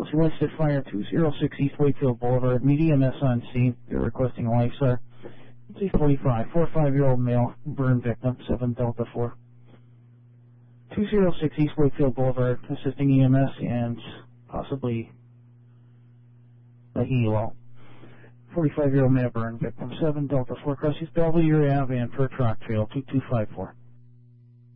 Solicited fire 206 East Wakefield Boulevard. Meet EMS on scene. They're requesting a LifeStar. C45, 45-year-old male, burn victim, 7 Delta 4. 206 East Wakefield Boulevard, assisting EMS and possibly a helo. 45-year-old male burn victim, 7 Delta 4, crosses Belvedere Ave and per truck trail 2254.